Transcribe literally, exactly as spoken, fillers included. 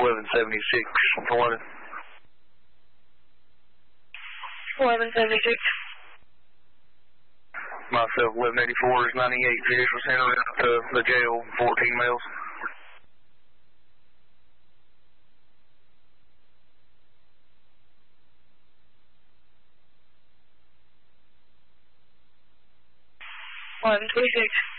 eleven seventy-six wanted. eleven seventy-six. Myself, eleven eighty-four is ninety-eight. Judicial Center out to the jail, fourteen miles. eleven twenty-six.